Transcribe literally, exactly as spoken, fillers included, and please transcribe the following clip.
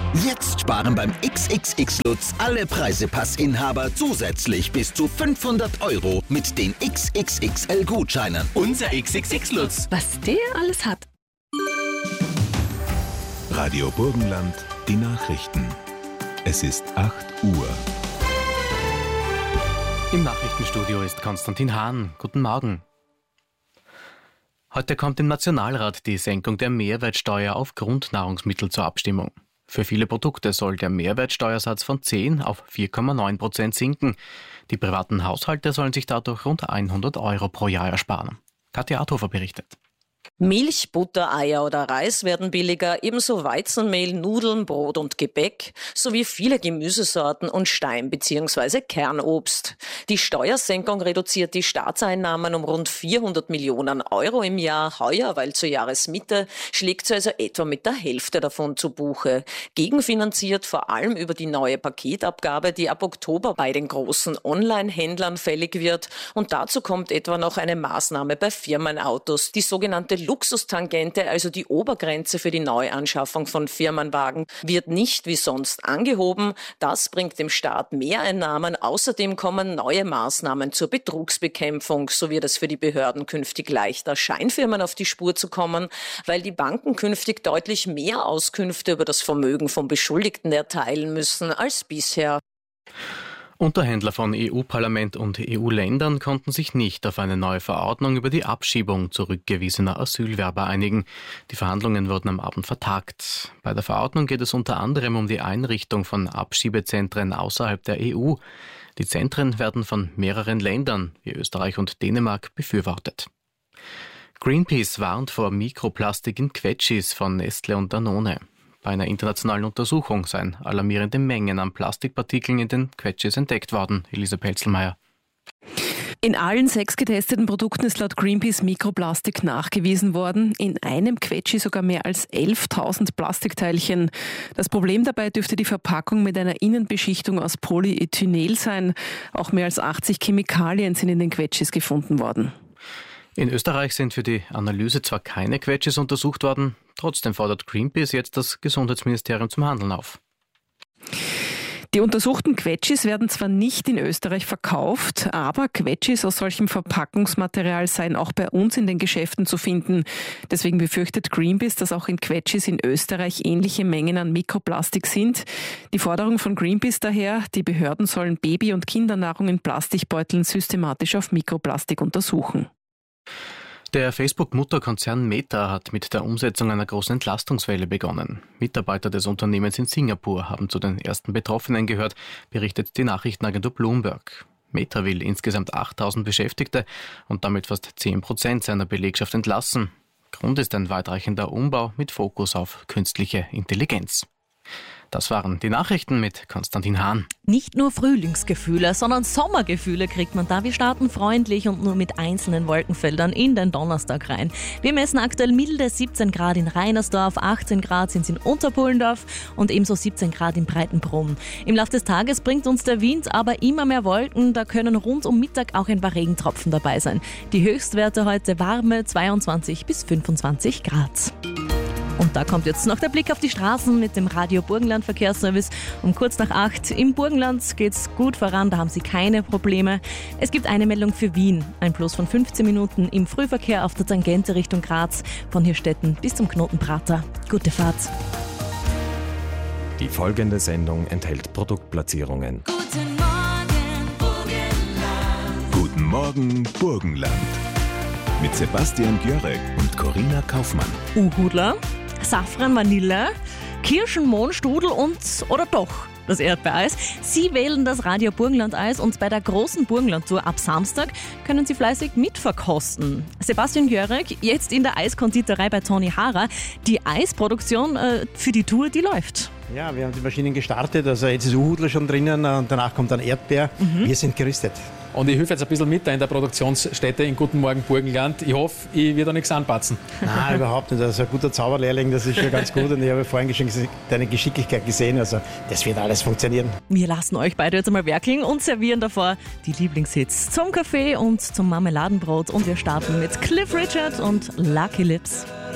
Jetzt sparen beim X X X Lutz alle Preisepassinhaber zusätzlich bis zu fünfhundert Euro mit den X X X L-Gutscheinen. Unser X X X Lutz. Was der alles hat. Radio Burgenland, die Nachrichten. Es ist acht Uhr. Im Nachrichtenstudio ist Konstantin Hahn. Guten Morgen. Heute kommt im Nationalrat die Senkung der Mehrwertsteuer auf Grundnahrungsmittel zur Abstimmung. Für viele Produkte soll der Mehrwertsteuersatz von zehn auf vier Komma neun Prozent sinken. Die privaten Haushalte sollen sich dadurch rund hundert Euro pro Jahr ersparen. Katja Arthofer berichtet. Milch, Butter, Eier oder Reis werden billiger, ebenso Weizenmehl, Nudeln, Brot und Gebäck sowie viele Gemüsesorten und Stein- bzw. Kernobst. Die Steuersenkung reduziert die Staatseinnahmen um rund vierhundert Millionen Euro im Jahr. Heuer, weil zur Jahresmitte, schlägt sie also etwa mit der Hälfte davon zu Buche. Gegenfinanziert vor allem über die neue Paketabgabe, die ab Oktober bei den großen Online-Händlern fällig wird. Und dazu kommt etwa noch eine Maßnahme bei Firmenautos, die sogenannte Luxustangente, also die Obergrenze für die Neuanschaffung von Firmenwagen, wird nicht wie sonst angehoben. Das bringt dem Staat Mehreinnahmen. Außerdem kommen neue Maßnahmen zur Betrugsbekämpfung. So wird es für die Behörden künftig leichter, Scheinfirmen auf die Spur zu kommen, weil die Banken künftig deutlich mehr Auskünfte über das Vermögen von Beschuldigten erteilen müssen als bisher. Unterhändler von E U-Parlament und E U-Ländern konnten sich nicht auf eine neue Verordnung über die Abschiebung zurückgewiesener Asylwerber einigen. Die Verhandlungen wurden am Abend vertagt. Bei der Verordnung geht es unter anderem um die Einrichtung von Abschiebezentren außerhalb der E U. Die Zentren werden von mehreren Ländern, wie Österreich und Dänemark, befürwortet. Greenpeace warnt vor Mikroplastik in Quetschis von Nestle und Danone. Bei einer internationalen Untersuchung seien alarmierende Mengen an Plastikpartikeln in den Quetschis entdeckt worden. Elisa Pelzelmeier. In allen sechs getesteten Produkten ist laut Greenpeace Mikroplastik nachgewiesen worden. In einem Quetschi sogar mehr als elftausend Plastikteilchen. Das Problem dabei dürfte die Verpackung mit einer Innenbeschichtung aus Polyethylenol sein. Auch mehr als achtzig Chemikalien sind in den Quetschis gefunden worden. In Österreich sind für die Analyse zwar keine Quetschis untersucht worden, trotzdem fordert Greenpeace jetzt das Gesundheitsministerium zum Handeln auf. Die untersuchten Quetschis werden zwar nicht in Österreich verkauft, aber Quetschis aus solchem Verpackungsmaterial seien auch bei uns in den Geschäften zu finden. Deswegen befürchtet Greenpeace, dass auch in Quetschis in Österreich ähnliche Mengen an Mikroplastik sind. Die Forderung von Greenpeace daher, die Behörden sollen Baby- und Kindernahrung in Plastikbeuteln systematisch auf Mikroplastik untersuchen. Der Facebook-Mutterkonzern Meta hat mit der Umsetzung einer großen Entlastungswelle begonnen. Mitarbeiter des Unternehmens in Singapur haben zu den ersten Betroffenen gehört, berichtet die Nachrichtenagentur Bloomberg. Meta will insgesamt achttausend Beschäftigte und damit fast zehn Prozent seiner Belegschaft entlassen. Grund ist ein weitreichender Umbau mit Fokus auf künstliche Intelligenz. Das waren die Nachrichten mit Konstantin Hahn. Nicht nur Frühlingsgefühle, sondern Sommergefühle kriegt man da. Wir starten freundlich und nur mit einzelnen Wolkenfeldern in den Donnerstag rein. Wir messen aktuell milde siebzehn Grad in Reinersdorf, achtzehn Grad sind es in Unterpullendorf und ebenso siebzehn Grad in Breitenbrunn. Im Laufe des Tages bringt uns der Wind aber immer mehr Wolken. Da können rund um Mittag auch ein paar Regentropfen dabei sein. Die Höchstwerte heute warme zweiundzwanzig bis fünfundzwanzig Grad. Und da kommt jetzt noch der Blick auf die Straßen mit dem Radio Burgenland Verkehrsservice. Um kurz nach acht im Burgenland geht's gut voran, da haben Sie keine Probleme. Es gibt eine Meldung für Wien, ein Plus von fünfzehn Minuten im Frühverkehr auf der Tangente Richtung Graz, von Hirstetten bis zum Knoten Prater. Gute Fahrt. Die folgende Sendung enthält Produktplatzierungen. Guten Morgen, Burgenland. Guten Morgen, Burgenland. Mit Sebastian Gjörek und Corinna Kaufmann. Uhudler, Safran Vanille, Kirschenmohnstrudel und oder doch das Erdbeereis. Sie wählen das Radio Burgenland-Eis und bei der großen Burgenland-Tour ab Samstag können Sie fleißig mitverkosten. Sebastian Gjörek, jetzt in der Eiskonditorei bei Toni Hara. Die Eisproduktion äh, für die Tour, die läuft. Ja, wir haben die Maschinen gestartet, also jetzt ist Uhudler schon drinnen und danach kommt dann Erdbeer. Mhm. Wir sind gerüstet. Und ich helfe jetzt ein bisschen mit da in der Produktionsstätte in Guten Morgen Burgenland. Ich hoffe, ich werde da nichts anpatzen. Nein, überhaupt nicht. Also ein guter Zauberlehrling, das ist schon ganz gut. Und ich habe vorhin schon deine Geschicklichkeit gesehen. Also das wird alles funktionieren. Wir lassen euch beide jetzt einmal werkeln und servieren davor die Lieblingshits zum Kaffee und zum Marmeladenbrot. Und wir starten mit Cliff Richard und Lucky Lips.